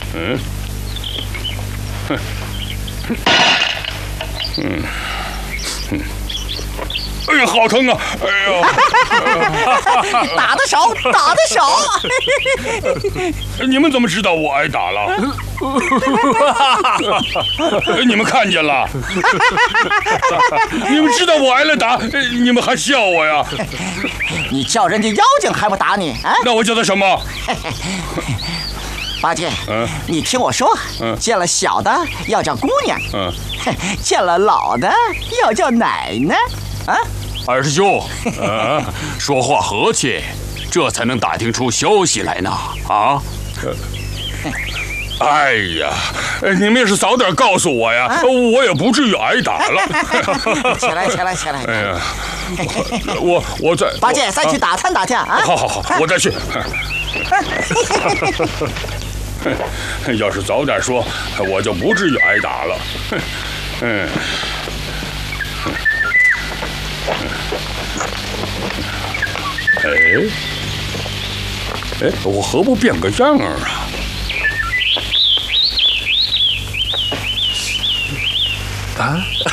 哎呀，好疼啊！哎呀， 打得少，打得少。 你们怎么知道我挨打了？你们看见了？你们知道我挨了打，你们还笑我呀？ 你叫人家妖精还不打你啊？ 那我叫他什么？ 八戒，你听我说，见了小的要叫姑娘，见了老的要叫奶奶，啊？ 二师兄，说话和气，这才能打听出消息来呢。啊！ 哎呀，你们要是早点告诉我呀，我也不至于挨打了。 起来，起来，起来！ 哎呀，我再八戒再去打探打探啊！ 好，我再去。要是早点说，我就不至于挨打了。哎，我何不变个样儿啊？